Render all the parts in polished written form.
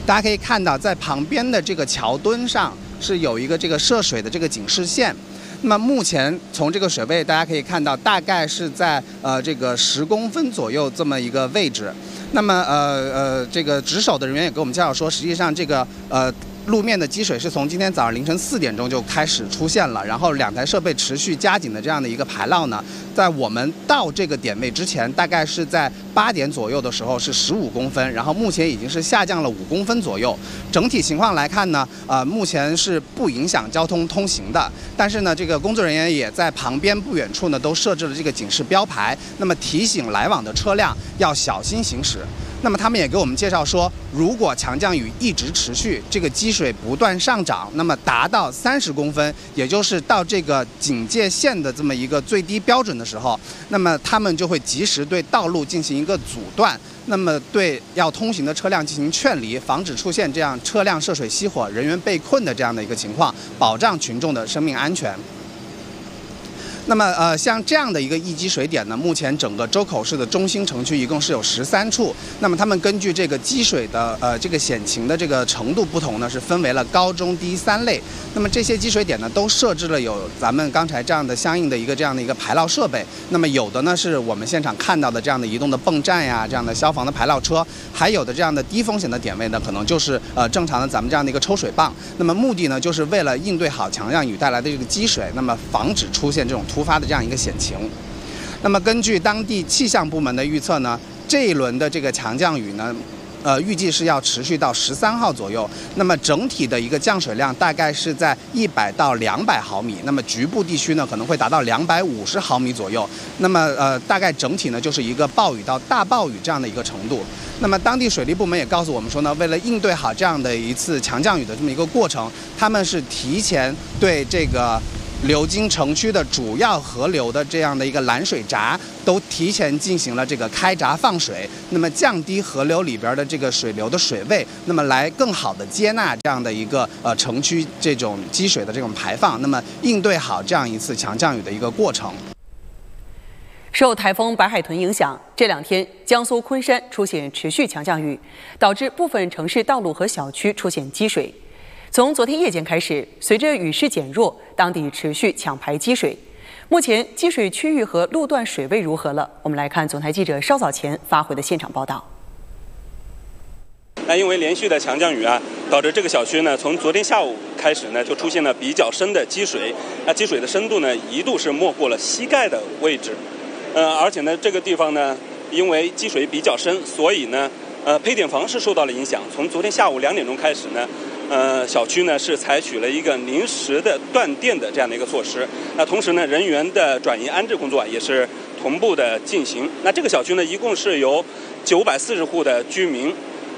大家可以看到，在旁边的这个桥墩上是有一个这个涉水的这个警示线。那么目前从这个水位，大家可以看到，大概是在这个10公分左右这么一个位置。那么这个值守的人员也给我们介绍说，实际上这个路面的积水是从今天早上凌晨4点钟就开始出现了，然后2台设备持续加紧的这样的一个排涝呢，在我们到这个点位之前，大概是在8点左右的时候是15公分，然后目前已经是下降了5公分左右。整体情况来看呢，目前是不影响交通通行的，但是呢，这个工作人员也在旁边不远处呢都设置了这个警示标牌，那么提醒来往的车辆要小心行驶。那么他们也给我们介绍说，如果强降雨一直持续，这个积水不断上涨，那么达到30公分，也就是到这个警戒线的这么一个最低标准的时候，那么他们就会及时对道路进行一个阻断，那么对要通行的车辆进行劝离，防止出现这样车辆涉水熄火、人员被困的这样的一个情况，保障群众的生命安全。那么像这样的一个易积水点呢，目前整个周口市的中心城区一共是有13处。那么他们根据这个积水的这个险情的这个程度不同呢，是分为了高中低3类。那么这些积水点呢，都设置了有咱们刚才这样的相应的这样的一个排涝设备。那么有的呢是我们现场看到的这样的移动的泵站呀，这样的消防的排涝车，还有的这样的低风险的点位呢，可能就是正常的咱们这样的一个抽水泵。那么目的呢，就是为了应对好强降雨带来的这个积水，那么防止出现这种突发的这样一个险情。那么根据当地气象部门的预测呢，这一轮的这个强降雨呢，预计是要持续到13号左右。那么整体的一个降水量大概是在100到200毫米，那么局部地区呢可能会达到250毫米左右。那么大概整体呢就是一个暴雨到大暴雨这样的一个程度。那么当地水利部门也告诉我们说呢，为了应对好这样的一次强降雨的这么一个过程，他们是提前对这个流经城区的主要河流的这样的一个拦水闸都提前进行了这个开闸放水，那么降低河流里边的这个水流的水位，那么来更好的接纳这样的一个城区这种积水的这种排放，那么应对好这样一次强降雨的一个过程。 受台风白海豚影响，这2天江苏昆山出现持续强降雨，导致部分城市道路和小区出现积水。从昨天夜间开始，随着雨势减弱，当地持续抢排积水。目前积水区域和路段水位如何了？我们来看总台记者稍早前发回的现场报道。 那因为连续的强降雨啊，导致这个小区呢，从昨天下午开始呢，就出现了比较深的积水。那积水的深度呢，一度是没过了膝盖的位置。而且呢，这个地方呢，因为积水比较深，所以呢，配电房是受到了影响。从昨天下午2点钟开始呢，小区呢是采取了一个临时的断电的这样的一个措施。那同时呢，人员的转移安置工作也是同步的进行。那这个小区呢，一共是由940户的居民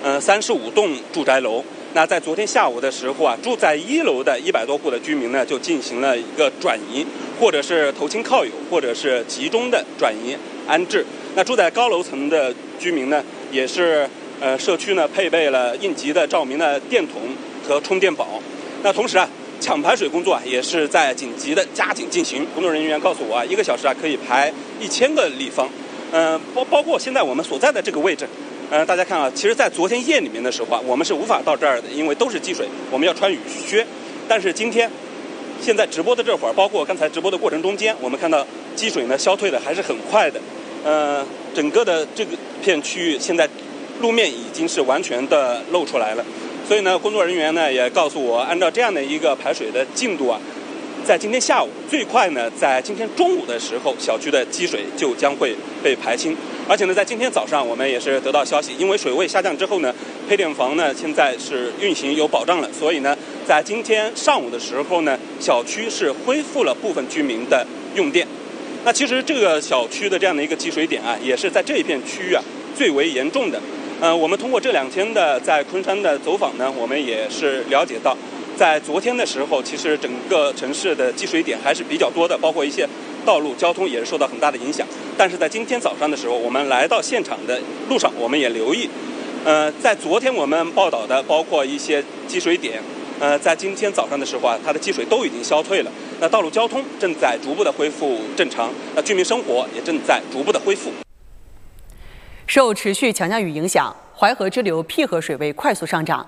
，35栋住宅楼。那在昨天下午的时候啊，住在1楼的100多户的居民呢，就进行了一个转移，或者是投亲靠友，或者是集中的转移安置。那住在高楼层的居民呢，也是社区呢配备了应急的照明的电筒和充电宝。那同时啊，抢排水工作啊也是在紧急的加紧进行。工作人员告诉我啊，1个小时啊可以排1000个立方。包括现在我们所在的这个位置。大家看啊，其实在昨天夜里面的时候啊，我们是无法到这儿的，因为都是积水，我们要穿雨靴。但是现在直播的这会儿，包括刚才直播的过程中间，我们看到积水呢消退的还是很快的。整个的这个片区域现在路面已经是完全的露出来了，所以呢，工作人员呢也告诉我，按照这样的一个排水的进度啊，在今天下午最快呢，在今天中午的时候，小区的积水就将会被排清。而且呢，在今天早上我们也是得到消息，因为水位下降之后呢，配电房呢现在是运行有保障了，所以呢，在今天上午的时候呢，小区是恢复了部分居民的用电。那其实这个小区的这样的一个积水点啊，也是在这一片区域啊最为严重的。我们通过这2天的在昆山的走访呢，我们也是了解到，在昨天的时候，其实整个城市的积水点还是比较多的，包括一些道路交通也是受到很大的影响。但是在今天早上的时候，我们来到现场的路上，我们也留意，在昨天我们报道的包括一些积水点，在今天早上的时候啊，它的积水都已经消退了。那道路交通正在逐步的恢复正常，那居民生活也正在逐步的恢复。 受持续强降雨影响，淮河支流辟河水位快速上涨。